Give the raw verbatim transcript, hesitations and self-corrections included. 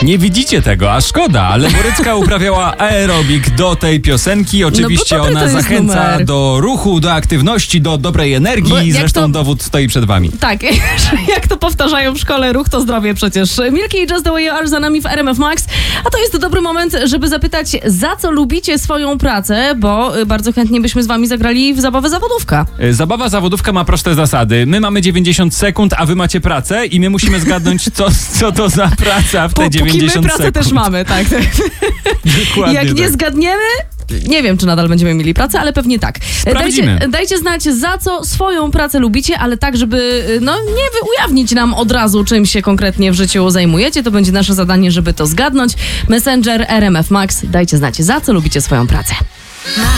Nie widzicie tego, a szkoda, ale Borycka uprawiała aerobik do tej piosenki. Oczywiście no ona zachęca numer. do ruchu, do aktywności, do dobrej energii. Zresztą to... dowód stoi przed wami. Tak, jak to powtarzają w szkole, ruch to zdrowie przecież. Milky i Just the Way You Are za nami w R M F Max. A to jest dobry moment, żeby zapytać, za co lubicie swoją pracę, bo bardzo chętnie byśmy z wami zagrali w zabawę zawodówka. Zabawa zawodówka ma proste zasady. My mamy dziewięćdziesiąt sekund, a wy macie pracę i my musimy zgadnąć, co, co to za praca w te po, dziewięćdziesiąt sekund. My pracę sekund. też mamy, tak. Dokładnie. Jak nie tak. zgadniemy, nie wiem, czy nadal będziemy mieli pracę, ale pewnie tak. Sprawdzimy. Dajcie, dajcie znać, za co swoją pracę lubicie, ale tak, żeby no, nie ujawnić nam od razu, czym się konkretnie w życiu zajmujecie. To będzie nasze zadanie, żeby to zgadnąć. Messenger R M F Max. Dajcie znać, za co lubicie swoją pracę.